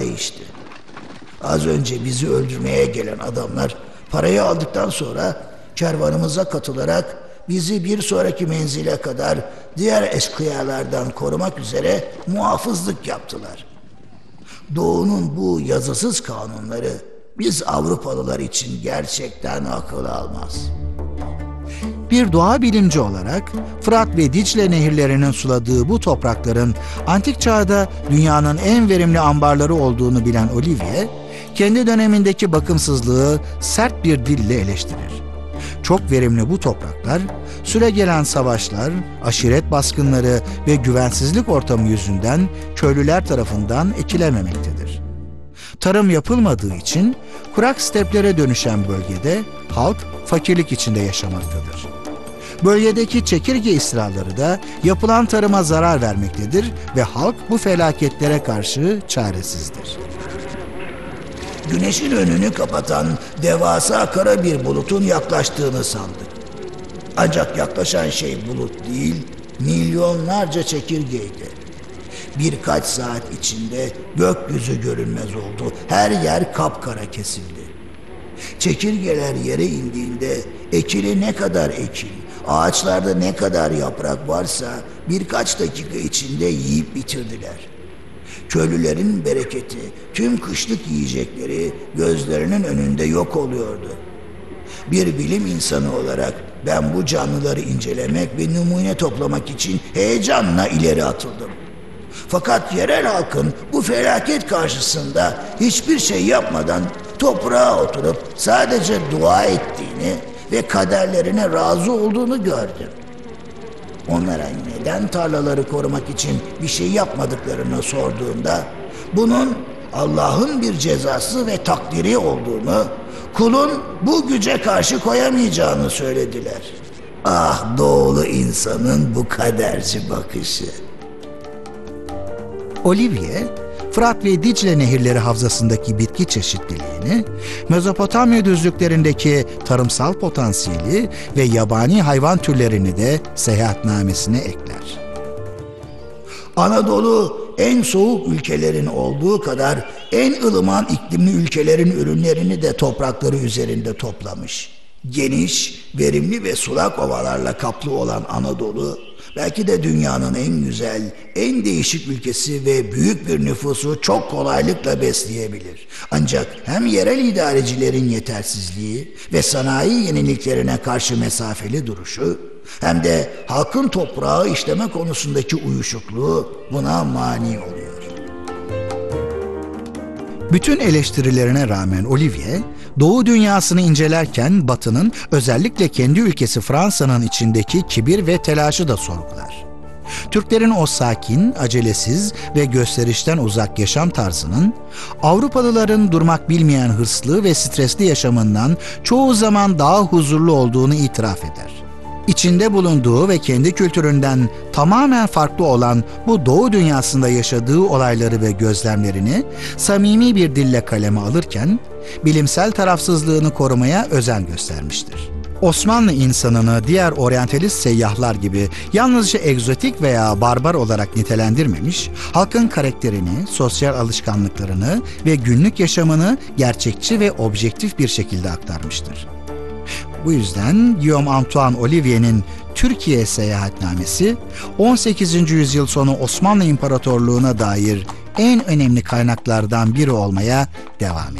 değişti. Az önce bizi öldürmeye gelen adamlar parayı aldıktan sonra kervanımıza katılarak bizi bir sonraki menzile kadar diğer eşkıyalardan korumak üzere muhafızlık yaptılar. Doğu'nun bu yazısız kanunları biz Avrupalılar için gerçekten akıl almaz. Bir doğa bilimci olarak Fırat ve Dicle nehirlerinin suladığı bu toprakların antik çağda dünyanın en verimli ambarları olduğunu bilen Olivier, kendi dönemindeki bakımsızlığı sert bir dille eleştirir. Çok verimli bu topraklar, süregelen savaşlar, aşiret baskınları ve güvensizlik ortamı yüzünden köylüler tarafından ekilememektedir. Tarım yapılmadığı için kurak steplere dönüşen bölgede halk fakirlik içinde yaşamaktadır. Bölgedeki çekirge istilaları da yapılan tarıma zarar vermektedir ve halk bu felaketlere karşı çaresizdir. Güneşin önünü kapatan devasa kara bir bulutun yaklaştığını sandık. Ancak yaklaşan şey bulut değil, milyonlarca çekirgeydi. Birkaç saat içinde gökyüzü görünmez oldu. Her yer kapkara kesildi. Çekirgeler yere indiğinde ekili ne kadar ekin, ağaçlarda ne kadar yaprak varsa birkaç dakika içinde yiyip bitirdiler. Köylülerin bereketi, tüm kışlık yiyecekleri gözlerinin önünde yok oluyordu. Bir bilim insanı olarak ben bu canlıları incelemek ve numune toplamak için heyecanla ileri atıldım. Fakat yerel halkın bu felaket karşısında hiçbir şey yapmadan toprağa oturup sadece dua ettiğini ve kaderlerine razı olduğunu gördüm. Onlara neden tarlaları korumak için bir şey yapmadıklarını sorduğumda bunun Allah'ın bir cezası ve takdiri olduğunu, kulun bu güce karşı koyamayacağını söylediler. Ah, doğulu insanın bu kaderci bakışı. Olivier, Fırat ve Dicle nehirleri havzasındaki bitki çeşitliliğini, Mezopotamya düzlüklerindeki tarımsal potansiyeli ve yabani hayvan türlerini de seyahatnamesine ekler. Anadolu en soğuk ülkelerin olduğu kadar en ılıman iklimli ülkelerin ürünlerini de toprakları üzerinde toplamış. Geniş, verimli ve sulak ovalarla kaplı olan Anadolu, belki de dünyanın en güzel, en değişik ülkesi ve büyük bir nüfusu çok kolaylıkla besleyebilir. Ancak hem yerel idarecilerin yetersizliği ve sanayi yeniliklerine karşı mesafeli duruşu, hem de halkın toprağı işleme konusundaki uyuşukluğu buna mani oluyor. Bütün eleştirilerine rağmen Olivier, Doğu dünyasını incelerken Batı'nın, özellikle kendi ülkesi Fransa'nın içindeki kibir ve telaşı da sorgular. Türklerin o sakin, acelesiz ve gösterişten uzak yaşam tarzının, Avrupalıların durmak bilmeyen hırslı ve stresli yaşamından çoğu zaman daha huzurlu olduğunu itiraf eder. İçinde bulunduğu ve kendi kültüründen tamamen farklı olan bu Doğu dünyasında yaşadığı olayları ve gözlemlerini samimi bir dille kaleme alırken, bilimsel tarafsızlığını korumaya özen göstermiştir. Osmanlı insanını diğer oryantalist seyyahlar gibi yalnızca egzotik veya barbar olarak nitelendirmemiş, halkın karakterini, sosyal alışkanlıklarını ve günlük yaşamını gerçekçi ve objektif bir şekilde aktarmıştır. Bu yüzden Guillaume Antoine Olivier'in Türkiye seyahatnamesi 18. yüzyıl sonu Osmanlı İmparatorluğu'na dair en önemli kaynaklardan biri olmaya devam ediyor.